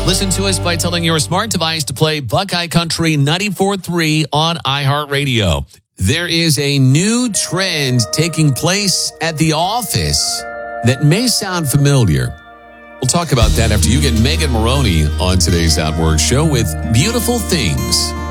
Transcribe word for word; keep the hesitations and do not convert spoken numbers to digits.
Listen to us by telling your smart device to play Buckeye Country ninety-four point three on iHeartRadio. There is a new trend taking place at the office that may sound familiar. We'll talk about that after you get Megan Maroney on today's Outwork Show with Beautiful Things.